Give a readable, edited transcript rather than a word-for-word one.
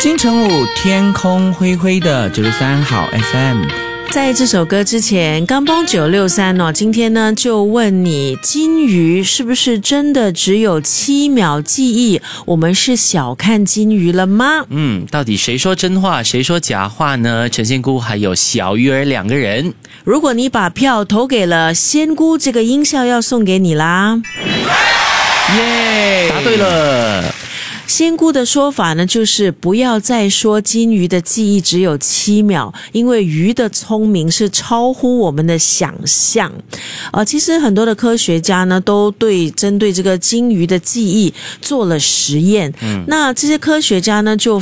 金城武天空灰灰的93号 FM。 在这首歌之前，刚帮963哦，今天呢就问你，金鱼是不是真的只有7秒记忆？我们是小看金鱼了吗？ 到底谁说真话，谁说假话呢？陈仙姑还有小鱼儿两个人。 如果你把票投给了仙姑，这个音效要送给你啦！ 耶，答对了。 仙姑的说法呢，就是不要再说金鱼的记忆只有7秒，因为鱼的聪明是超乎我们的想象。其实很多的科学家呢，都针对这个金鱼的记忆做了实验。那这些科学家呢，就